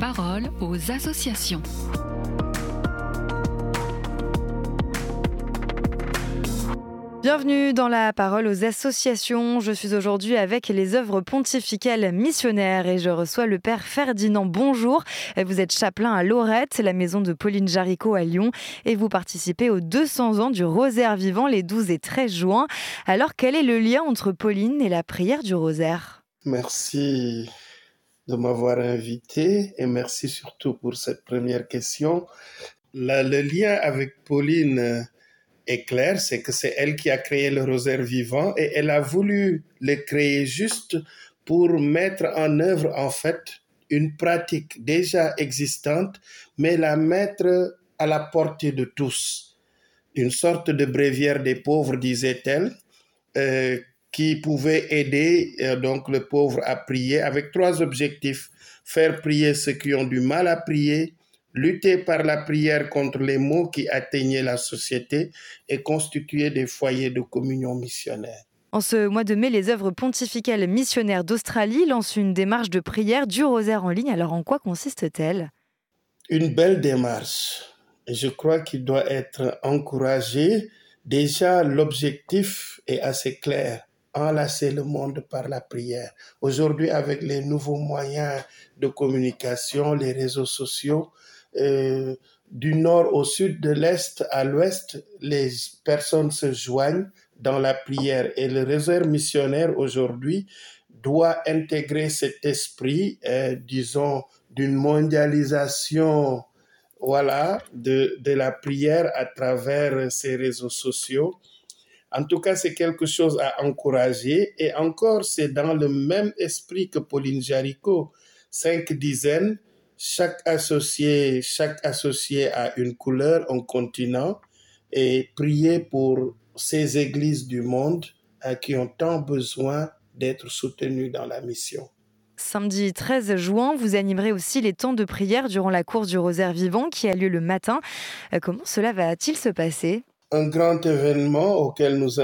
parole aux associations. Bienvenue dans la parole aux associations. Je suis aujourd'hui avec les œuvres pontificales missionnaires et je reçois le père Ferdinand. Bonjour, vous êtes chapelain à Lorette, la maison de Pauline Jaricot à Lyon, et vous participez aux 200 ans du Rosaire vivant les 12 et 13 juin. Alors quel est le lien entre Pauline et la prière du Rosaire ? Merci de m'avoir invité et merci surtout pour cette première question. Le lien avec Pauline est clair, c'est que c'est elle qui a créé le Rosaire vivant et elle a voulu le créer juste pour mettre en œuvre en fait une pratique déjà existante, mais la mettre à la portée de tous. Une sorte de bréviaire des pauvres, disait-elle, qui pouvait aider donc le pauvre à prier avec 3 objectifs. Faire prier ceux qui ont du mal à prier, lutter par la prière contre les maux qui atteignaient la société et constituer des foyers de communion missionnaire. En ce mois de mai, les œuvres pontificales missionnaires d'Australie lancent une démarche de prière du Rosaire en ligne. Alors en quoi consiste-t-elle ? Une belle démarche. Je crois qu'il doit être encouragé. Déjà, l'objectif est assez clair. Enlacer le monde par la prière. Aujourd'hui, avec les nouveaux moyens de communication, les réseaux sociaux, du nord au sud, de l'est à l'ouest, les personnes se joignent dans la prière. Et le Rosaire missionnaire, aujourd'hui, doit intégrer cet esprit, disons, d'une mondialisation de la prière à travers ces réseaux sociaux. En tout cas, c'est quelque chose à encourager. Et encore, c'est dans le même esprit que Pauline Jaricot. 5 dizaines, chaque associé a une couleur, un continent. Et prier pour ces églises du monde qui ont tant besoin d'être soutenues dans la mission. Samedi 13 juin, vous animerez aussi les temps de prière durant la course du Rosaire vivant qui a lieu le matin. Comment cela va-t-il se passer ? Un grand événement auquel nous